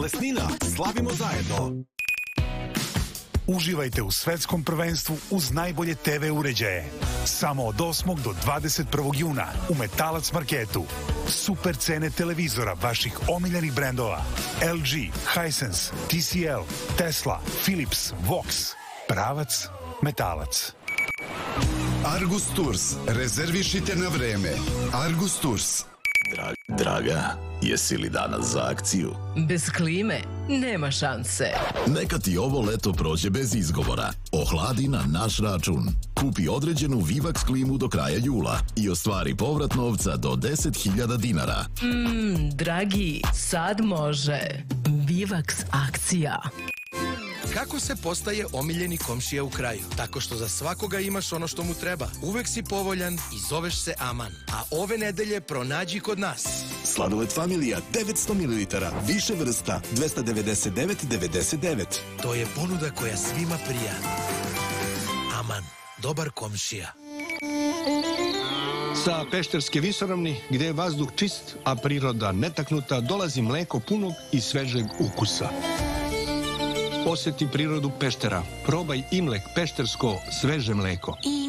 Bolesnina, slavimo zajedno. Uživajte u svetskom prvenstvu uz najbolje TV uređaje. Samo od 8. do 21. juna u Metalac Marketu. Super cene televizora vaših omiljenih brendova. LG, Hisense, TCL, Tesla, Philips, Vox. Pravac Metalac. Argus Tours. Rezervišite na vreme. Argus Tours. Draga, jesi li danas za akciju? Bez klime nema šanse. Neka ti ovo leto prođe bez izgovora. Ohladi na naš račun. Kupi određenu Vivax klimu do kraja jula i ostvari povrat novca do 10.000 dinara. Dragi, sad može. Vivax akcija. Kako se postaje omiljeni komšija u kraju? Tako što za svakoga imaš ono što mu treba. Uvek si povoljan i zoveš se Aman. A ove nedelje pronađi kod nas. Sladoled Familija 900 ml, više vrsta, 299,99. To je ponuda koja svima prija. Aman, dobar komšija. Sa Pešterske visoravni, gde je vazduh čist, a priroda netaknuta, dolazi mleko punog i svežeg ukusa. Osjeti prirodu Peštera. Probaj Imlek, peštersko sveže mleko.